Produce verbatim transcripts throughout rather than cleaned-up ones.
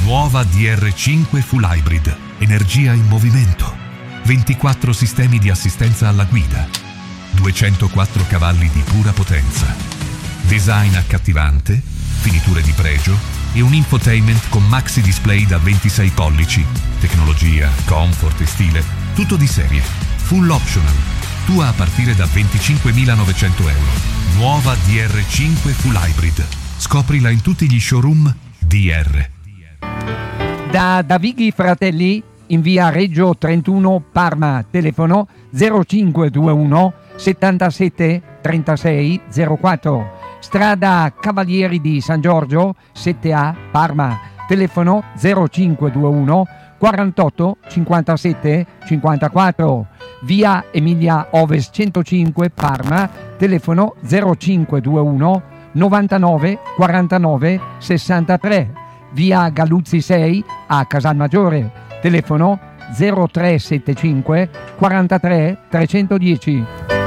Nuova D R cinque Full Hybrid, energia in movimento, ventiquattro sistemi di assistenza alla guida, duecentoquattro cavalli di pura potenza, design accattivante, finiture di pregio e un infotainment con maxi display da ventisei pollici, tecnologia, comfort e stile, tutto di serie, full optional, tua a partire da venticinquemilanovecento euro. Nuova D R cinque Full Hybrid, scoprila in tutti gli showroom D R. Da Davighi Fratelli in via Reggio trentuno Parma, telefono zero cinque due uno settantasette trentasei zero quattro, strada Cavalieri di San Giorgio sette A Parma, telefono zero cinque due uno quarantotto cinquantasette cinquantaquattro, via Emilia Ovest centocinque Parma, telefono zero cinque due uno novantanove quarantanove sessantatré, via Galluzzi sei a Casalmaggiore, telefono zero tre sette cinque quarantatré trecentodieci.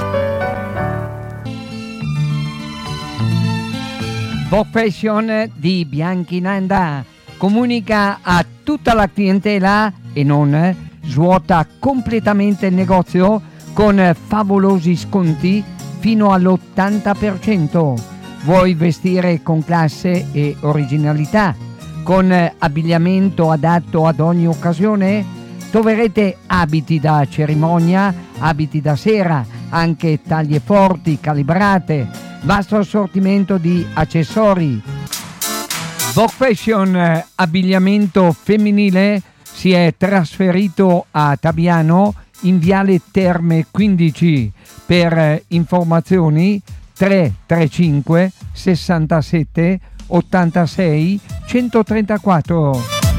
Vogue Fashion di Bianchinanda comunica a tutta la clientela e non svuota completamente il negozio con favolosi sconti fino all'ottanta per cento. Vuoi vestire con classe e originalità, con abbigliamento adatto ad ogni occasione? Troverete abiti da cerimonia, abiti da sera, anche taglie forti, calibrate, vasto assortimento di accessori. Vogue Fashion abbigliamento femminile si è trasferito a Tabiano in viale Terme quindici. Per informazioni tre tre cinque sessantasette ottantasei centotrentaquattro.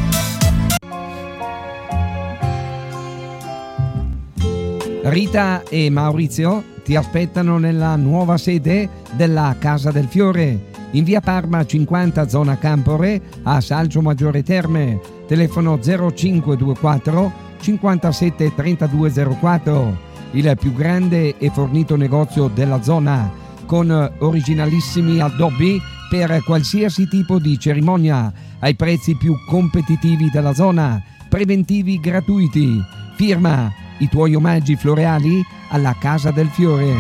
Rita e Maurizio ti aspettano nella nuova sede della Casa del Fiore in via Parma cinquanta zona Campore a Salso Maggiore Terme, telefono zero cinque due quattro cinquantasette trentadue zero quattro, il più grande e fornito negozio della zona con originalissimi addobbi per qualsiasi tipo di cerimonia ai prezzi più competitivi della zona, preventivi gratuiti. Firma i tuoi omaggi floreali alla Casa del Fiore.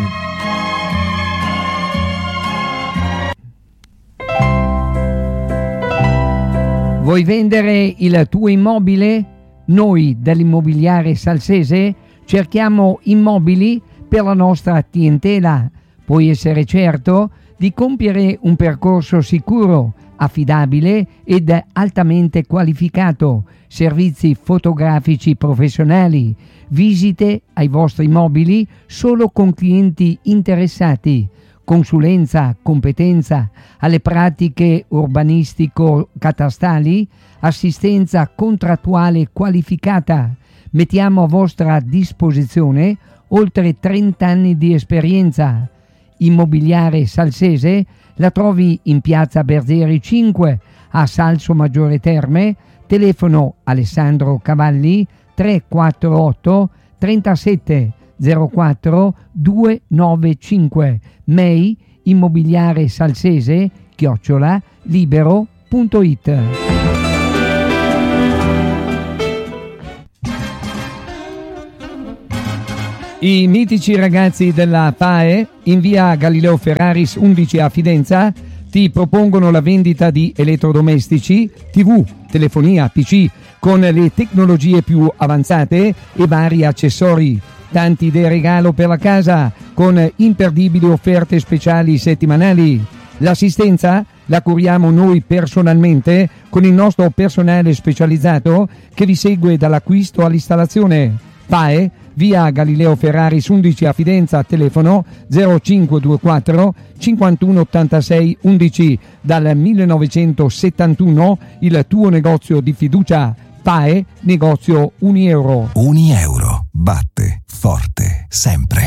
Vuoi vendere il tuo immobile? Noi dell'Immobiliare Salsese cerchiamo immobili per la nostra clientela. Puoi essere certo di compiere un percorso sicuro, affidabile ed altamente qualificato, servizi fotografici professionali, visite ai vostri immobili solo con clienti interessati, consulenza, competenza alle pratiche urbanistico-catastali, assistenza contrattuale qualificata. Mettiamo a vostra disposizione oltre trenta anni di esperienza. Immobiliare Salsese la trovi in piazza Berzeri cinque a Salso Maggiore Terme, telefono Alessandro Cavalli tre quattro otto trentasette zero quattro duecentonovantacinque, mail immobiliare salsese chiocciola libero punto it. I mitici ragazzi della P A E in via Galileo Ferraris undici a Fidenza ti propongono la vendita di elettrodomestici, tivù, telefonia, P C con le tecnologie più avanzate e vari accessori. Tanti idee regalo per la casa con imperdibili offerte speciali settimanali. L'assistenza la curiamo noi personalmente con il nostro personale specializzato che vi segue dall'acquisto all'installazione. P A E via Galileo Ferraris undici a Fidenza, telefono zero cinque due quattro cinquantuno ottantasei undici. Dal millenovecentosettantuno il tuo negozio di fiducia. P A E, negozio Unieuro. Unieuro batte forte sempre.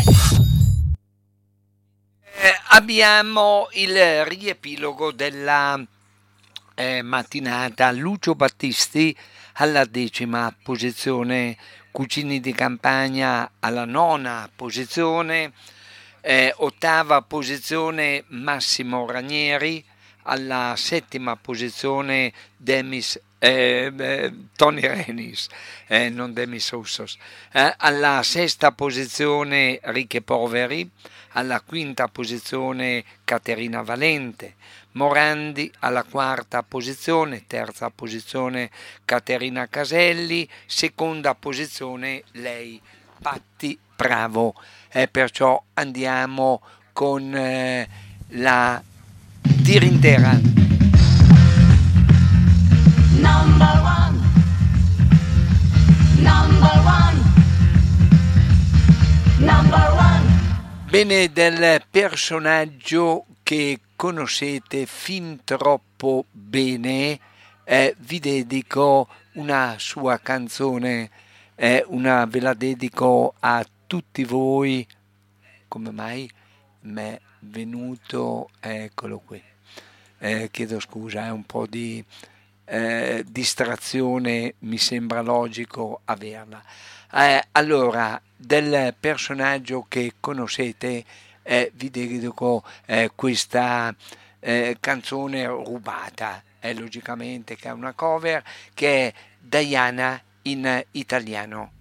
Eh, abbiamo il riepilogo della eh, mattinata. Lucio Battisti alla decima posizione, Cucini di Campagna alla nona posizione, eh, ottava posizione Massimo Ranieri, alla settima posizione Demis eh, eh, Tony Renis, eh, non Demis Roussos, eh, alla sesta posizione Ricche Poveri, alla quinta posizione Caterina Valente, Morandi alla quarta posizione, terza posizione Caterina Caselli, seconda posizione lei Patti Bravo. Eh, perciò andiamo con eh, la Tirintera. Number one, number one, number one. Bene, del personaggio che conoscete fin troppo bene, eh, vi dedico una sua canzone, eh, una, ve la dedico a tutti voi. Come mai mi è venuto, eccolo qui, eh, chiedo scusa, è un po' di eh, distrazione, mi sembra logico averla. Eh, allora, del personaggio che conoscete, eh, vi dedico eh, questa eh, canzone rubata, eh, logicamente che è una cover, che è Diana in italiano.